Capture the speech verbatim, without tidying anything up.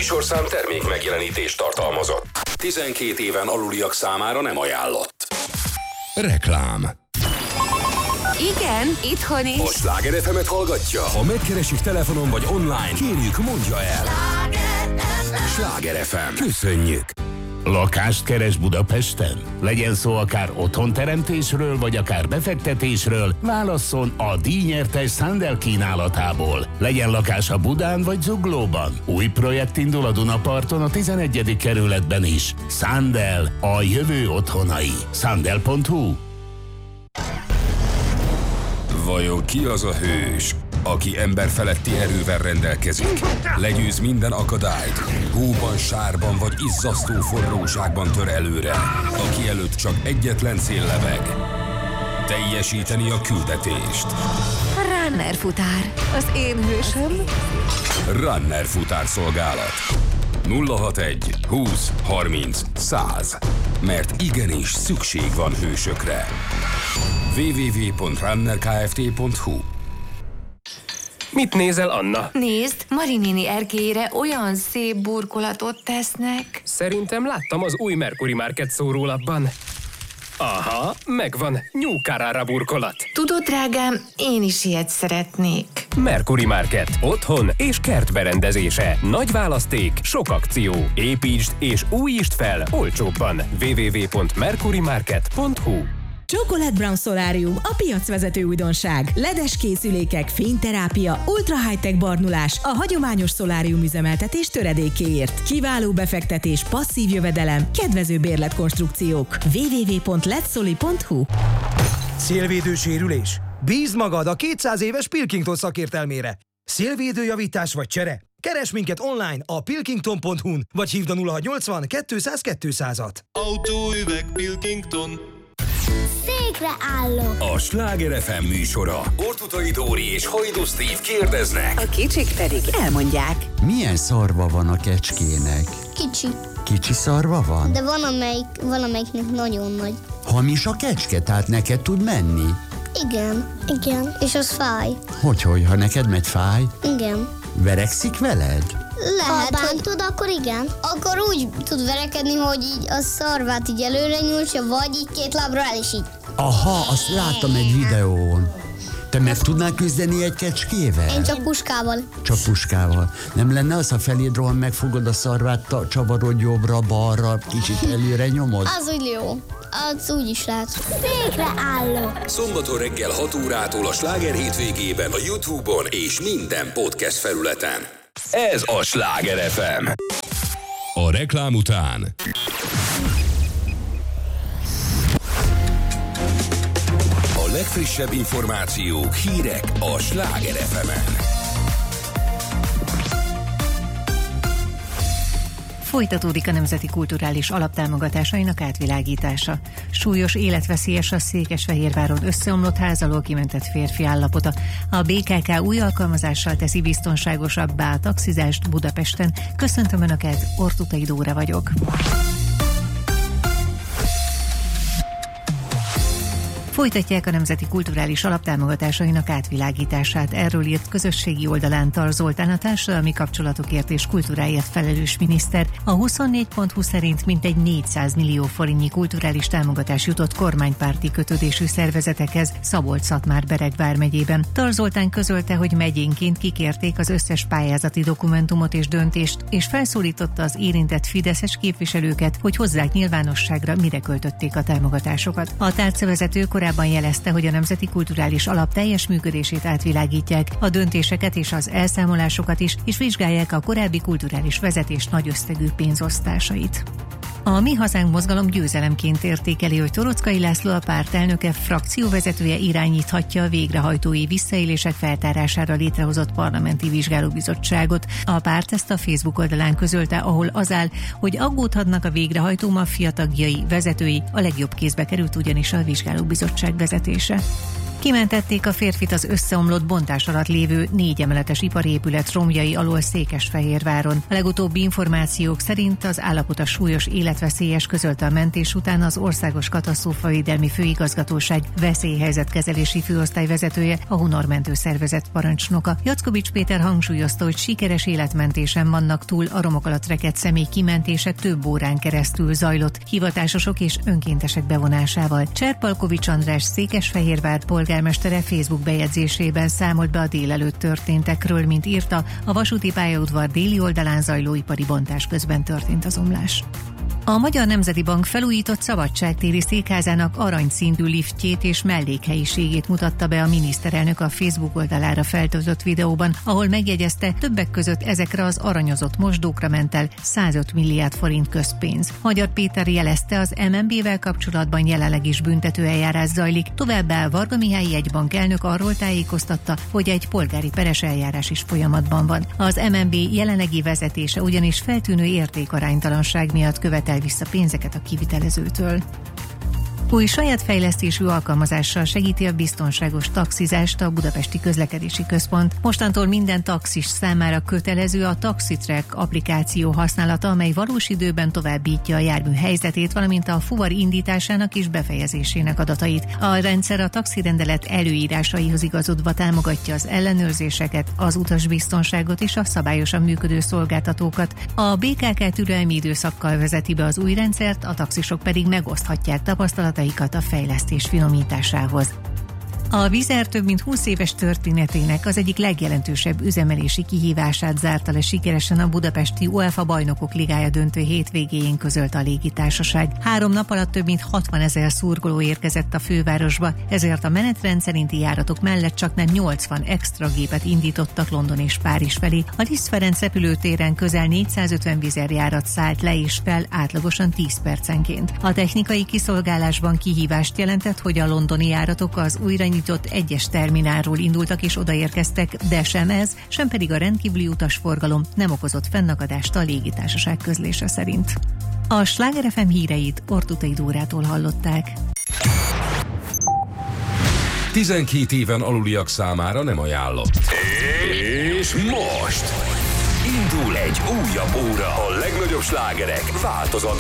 műsorszám termék megjelenítést tartalmazott. tizenkét éven aluliak számára nem ajánlott. Reklám. Igen, itthon is. A Sláger ef emet hallgatja? Ha megkeresik telefonon vagy online, kérjük, mondja el. Sláger ef em. Köszönjük. Lakást keres Budapesten? Legyen szó akár otthonteremtésről, vagy akár befektetésről, válasszon a díjnyertes Sandel kínálatából. Legyen lakása Budán vagy Zuglóban. Új projekt indul a Dunaparton, a tizenegyedik kerületben is. Sandel, a jövő otthonai. Sandel pont hu. Vajon ki az a hős, aki emberfeletti erővel rendelkezik? Legyőz minden akadályt, hóban, sárban vagy izzasztó forróságban tör előre, aki előtt csak egyetlen cél lebeg: teljesíteni a küldetést. Runner futár, az én hősöm. Runner futárszolgálat. nulla hatvanegy húsz harminc száz. Mert igenis szükség van hősökre. double-u double-u double-u pont runner kft pont hu. Mit nézel, Anna? Nézd, Mari néni erkélyére olyan szép burkolatot tesznek. Szerintem láttam az új Mercury Market szórólapban. Aha, megvan, New Carrara burkolat. Tudod, drágám, én is ilyet szeretnék. Mercury Market. Otthon és kertberendezése. Nagy választék, sok akció. Építsd és újítsd fel olcsóbban. double-u double-u double-u pont mercury market pont hu. Chocolate Brown Solarium, a piacvezető újdonság. ledes készülékek, fényterápia, ultra high-tech barnulás a hagyományos szolárium üzemeltetés töredékéért. Kiváló befektetés, passzív jövedelem, kedvező bérletkonstrukciók. double-u double-u double-u pont letsoli pont hu. Szélvédő sérülés? Bízd magad a kétszáz éves Pilkington szakértelmére. Szélvédőjavítás vagy csere? Keresd minket online a pilkington pont hu-n, vagy hívd a nulla hatszáznyolcvan kétszáz kétszázat. Autóüveg Pilkington. Székre állok. A Sláger ef em műsora. Ortutai Dóri és Hajdú Steve kérdeznek. A kicsik pedig elmondják. Milyen szarva van a kecskének? Kicsi. Kicsi szarva van? De van amelyik, valamelyiknek nagyon nagy. Hamis a kecske, tehát neked tud menni? Igen, igen, és az fáj. Hogyhogy, ha neked megy fáj? Igen. Verekszik veled? Lehet, ha hogy tud, akkor igen. Akkor úgy tud verekedni, hogy így a szarvát így előre nyújtja, vagy így két lábra el, és így. Aha, azt láttam egy videón. Te meg tudnál küzdeni egy kecskével? Én csak puskával. Csak puskával. Nem lenne az, ha feléd rohan, megfogod a szarvát, csavarod jobbra-balra, kicsit előre nyomod? Az úgy jó. Az úgy is lehet. Székre állok. Szombaton reggel hat órától a Sláger hétvégében a YouTube-on és minden podcast felületen. Ez a Sláger ef em. A reklám után a legfrissebb információk, hírek a Sláger ef emen. Folytatódik a Nemzeti Kulturális Alap támogatásainak átvilágítása. Súlyos, életveszélyes a Székesfehérváron összeomlott ház alól kimentett férfi állapota. A bé ká ká új alkalmazással teszi biztonságosabbá a taxizást Budapesten. Köszöntöm Önöket, Ortutai Dóra vagyok. Folytatják a Nemzeti Kulturális Alap támogatásainak átvilágítását. Erről írt közösségi oldalán Tar Zoltán, a társadalmi kapcsolatokért és kultúráért felelős miniszter. A huszonnégy pont hu szerint mintegy négyszáz millió forintnyi kulturális támogatás jutott kormánypárti kötődésű szervezetekhez Szabolcs-Szatmár-Bereg vármegyében. Tar Zoltán közölte, hogy megyénként kikérték az összes pályázati dokumentumot és döntést, és felszólította az érintett fideszes képviselőket, hogy hozzák nyilvánosságra, mire költötték a támogatásokat. A tárcavezető korábban jelezte, hogy a Nemzeti Kulturális Alap teljes működését átvilágítják, a döntéseket és az elszámolásokat is, és vizsgálják a korábbi kulturális vezetés nagy összegű pénzosztásait. A Mi Hazánk mozgalom győzelemként értékeli, hogy Toroczkai László, a párt elnöke, frakcióvezetője irányíthatja a végrehajtói visszaélések feltárására létrehozott parlamenti vizsgálóbizottságot. A párt ezt a Facebook oldalán közölte, ahol az áll, hogy aggódhatnak a végrehajtó maffia tagjai, vezetői, a legjobb kézbe került ugyanis a vizsgálóbizottság vezetése. Kimentették a férfit az összeomlott bontás alatt lévő négy emeletes ipariépület romjai alól Székesfehérváron. A legutóbbi információk szerint az állapota súlyos, életveszélyes, közölte a mentés után az Országos Katasztrófavédelmi Főigazgatóság veszélyhelyzetkezelési főosztály vezetője, a Hunor mentőszervezet parancsnoka. Jackovics Péter hangsúlyozta, hogy sikeres életmentésen vannak túl, a romok alatt rekedt személy kimentése több órán keresztül zajlott, hivatásosok és önkéntesek bevonásával. Cserpalkovics András Székesfehérvár polgármestere Facebook bejegyzésében számolt be a délelőtt történtekről, mint írta, a vasúti pályaudvar déli oldalán zajló ipari bontás közben történt az omlás. A Magyar Nemzeti Bank felújított Szabadságtéri székházának aranyszínű liftjét és mellékhelyiségét mutatta be a miniszterelnök a Facebook oldalára feltöltött videóban, ahol megjegyezte, többek között ezekre az aranyozott mosdókra ment el százöt milliárd forint közpénz. Magyar Péter jelezte, az em en bé-vel kapcsolatban jelenleg is büntetőeljárás zajlik, továbbá Varga Mihály jegybank elnök arról tájékoztatta, hogy egy polgári peres eljárás is folyamatban van. Az em en bé jelenlegi vezetése ugyanis feltűnő értékaránytalanság miatt követel vissza pénzeket a kivitelezőtől. Új saját fejlesztésű alkalmazással segíti a biztonságos taxizást a Budapesti Közlekedési Központ. Mostantól minden taxis számára kötelező a TaxiTrack applikáció használata, amely valós időben továbbítja a jármű helyzetét, valamint a fuvar indításának és befejezésének adatait. A rendszer a taxirendelet előírásaihoz igazodva támogatja az ellenőrzéseket, az utasbiztonságot és a szabályosan működő szolgáltatókat. A bé ká ká türelmi időszakkal vezeti be az új rendszert, a taxisok pedig megoszthatják tapasztalataikat a fejlesztés finomításához. A Vizer több mint húsz éves történetének az egyik legjelentősebb üzemelési kihívását zárta le sikeresen a budapesti UEFA Bajnokok Ligája döntő hétvégéjén, közölte a légitársaság. Három nap alatt több mint hatvanezer szurkoló érkezett a fővárosba, ezért a menetrend szerinti járatok mellett csaknem nyolcvan extra gépet indítottak London és Párizs felé. A Liszt Ferenc repülőtéren közel négyszázötven Vizer járat szállt le és fel átlagosan tíz percenként. A technikai kiszolgálásban kihívást jelentett, hogy a londoni járatok az újra nyitott egyes terminálról indultak és odaérkeztek, de sem ez, sem pedig a rendkívüli utasforgalom nem okozott fennakadást a légitársaság közlése szerint. A Sláger ef em híreit Ortutai Dórától hallották. tizenkét éven aluliak számára nem ajánlott. És most indul egy újabb óra. A legnagyobb slágerek változatlan